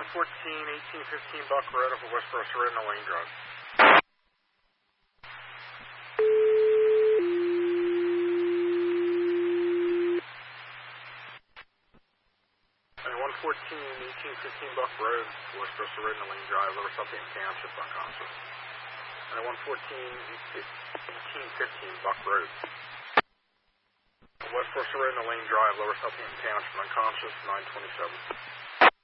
114, 1815 Buck Road over West First Red in Lane Drive. And 114, 1815 Buck Road, West First Red in Lane Drive, Lower Southampton Township, unconscious. And 114, 1815 Buck Road. West First Red in Lane Drive, Lower Southampton Township, unconscious, 927.